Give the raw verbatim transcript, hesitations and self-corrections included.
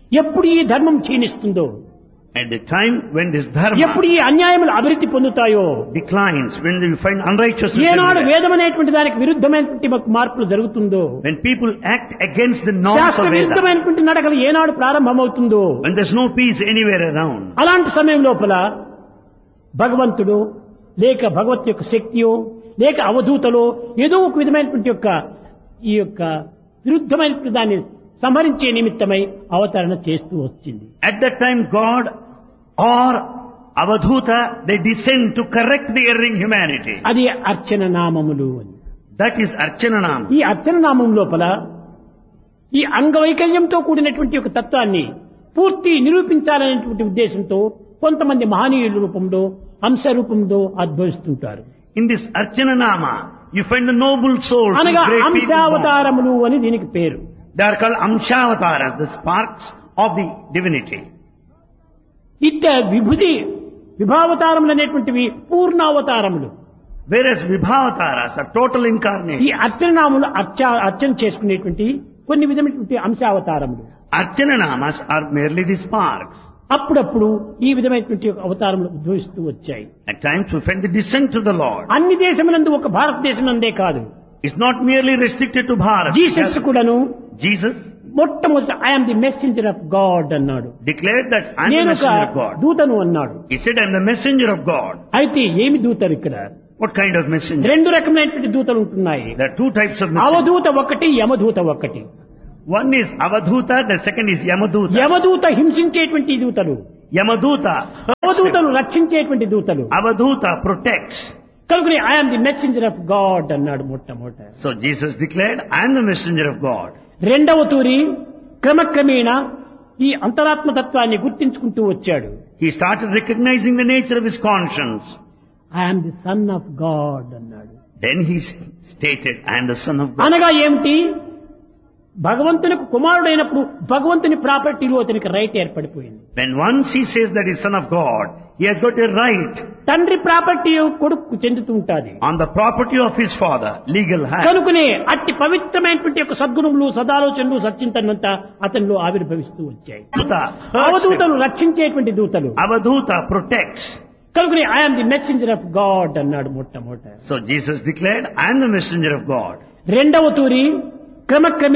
ఎప్పుడు ఈ ధర్మం క్షీణిస్తుందో, At the time when this dharma ఎప్పుడు ఈ అన్యాయములు అభివృద్ధి పొందుతాయో, declines, when you find unrighteousness ఏనాడు everywhere, వేదమైనటువంటి దానికి విరుద్ధమైనటువంటి మార్పులు జరుగుతుందో, when people act against the norms శాస్త్ర of Veda, విరుద్ధమైనటువంటి నడకలు ఏనాడు ప్రారంభమవుతుందో, when there's no peace anywhere around, అలాంటి సమయం లోపల భగవంతుడు లేక భగవత్ యొక్క శక్తియో లేక అవధూతలో ఏదో ఒక విధమైనటువంటి యొక్క ఈ యొక్క విరుద్ధమైనటువంటి దాన్ని సంహరించే నిమిత్తమై అవతరణ చేస్తూ వచ్చింది. at that time God or Avadhuta, they descend to correct the erring humanity. అది అర్చన నామములు అని. That is Archananam. ఈ అర్చన నామం లోపల ఈ అంగవైకల్యంతో కూడినటువంటి ఒక తత్వాన్ని పూర్తి నిరూపించాలనేటువంటి ఉద్దేశంతో కొంతమంది మహనీయుల రూపంలో అంశ రూపంలో ఉద్భవిస్తుంటారు. In this Archananama, you find the noble souls, అనగా the great people born. అంశావతారములు అని దీనికి పేరు. They are called Amshavataras, the sparks of the divinity. ఇట్ట విభుది విభావతారములు అనేటువంటివి పూర్ణావతారములు. Whereas Vibhavataras are total ఈ incarnate. అర్చనాములు అర్చ అర్చన చేసుకునేటువంటి కొన్ని విధమైనటువంటి అంశావతారములు. Archananamas are merely the sparks. అప్పుడప్పుడు ఈ విధమైనటువంటి ఒక అవతారములు ఉద్భవిస్తూ వచ్చాయి. At times we find the descent to the Lord. అన్ని దేశములందు ఒక భారతదేశం అందే కాదు, It's not merely restricted to Bharat. Jesus కూడాను Jesus మొట్టమొదట I'm the messenger of God అన్నాడు. declared that I am the నేను ఒక messenger of God. దూతను అన్నాడు. He said, I am the messenger of God. అయితే ఏమి దూతలు ఇక్కడ? What kind of messenger? రెండు రకమైనటువంటి దూతలు ఉంటున్నాయి. There are two types of messengers. అవధూత ఒకటి, యమదూత ఒకటి. One is Avadhuta, the second is Yamaduta. యమదూత హింసించేటువంటి దూతలు, Yamaduta, అవధూతలు రక్షించేటువంటి దూతలు. Avadhuta protects. కనుకనే I'm the messenger of God అన్నాడు మొట్టమొదట. So Jesus declared, I am the messenger of God. రెండవ తూరి క్రమక్రమేణా ఈ అంతరాత్మతత్వాన్ని గుర్తించుకుంటూ వచ్చాడు. He started recognizing the nature of his conscience. I'm the son of God అన్నాడు. Then he stated, I am the son of God. అనగా ఏమిటి? భగవంతునికి కుమారుడైనప్పుడు భగవంతుని ప్రాపర్టీలో అతనికి right ఏర్పడిపోయింది. When once he says that he is son of God, he has got a right తండ్రి property కొడుకు చెందుతూ ఉంటుంది. on the property of his father, legal hand. కనుకనే అట్టి పవిత్రమైనటువంటి యొక్క సద్గుణములు, సదాలోచనలు, సచ్చింతనంతా అతనిలో ఆవిర్భవిస్తూ వచ్చాయి. అవధూతలు రక్షించేటువంటి దూతలు. Avadhuta protects. కనుకనే I'm the messenger of God అన్నాడు మొట్టమొదట. So Jesus declared, I am the messenger of God. రెండవ తూరి క్రమక్రమే